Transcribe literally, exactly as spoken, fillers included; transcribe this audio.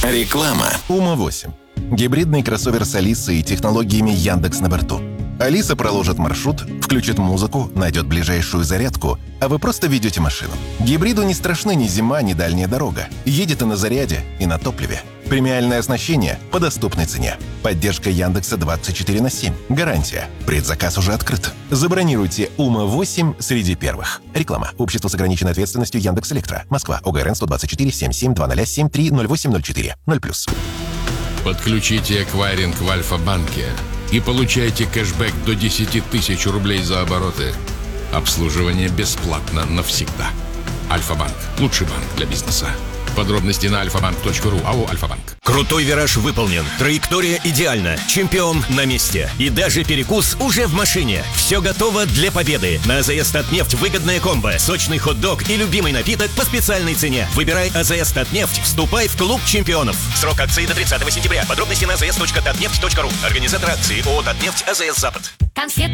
Реклама. Ума восемь. Гибридный кроссовер с Алисой и технологиями Яндекс на борту. Алиса проложит маршрут, включит музыку, найдет ближайшую зарядку, а вы просто ведете машину. Гибриду не страшны ни зима, ни дальняя дорога. Едет и на заряде, и на топливе. Премиальное оснащение по доступной цене. Поддержка Яндекса двадцать четыре на семь. Гарантия. Предзаказ уже открыт. Забронируйте Ума восемь среди первых. Реклама. Общество с ограниченной ответственностью Яндекс.Электро. Москва. ОГРН сто двадцать четыре семь семь два ноль семь три ноль восемь ноль четыре ноль плюс. Подключите эквайринг в Альфа-банке и получайте кэшбэк до десять тысяч рублей за обороты. Обслуживание бесплатно навсегда. Альфа-банк. Лучший банк для бизнеса. Подробности на альфа банк точка ру. АО «Альфа-банк». Крутой вираж выполнен. Траектория идеальна. Чемпион на месте. И даже перекус уже в машине. Все готово для победы. На АЗС «Татнефть» выгодная комбо. Сочный хот-дог и любимый напиток по специальной цене. Выбирай АЗС «Татнефть». Вступай в клуб чемпионов. Срок акции до тридцатого сентября. Подробности на АЗС точка татнефть точка ру. Организатор акции ООО «Татнефть», АЗС «Запад».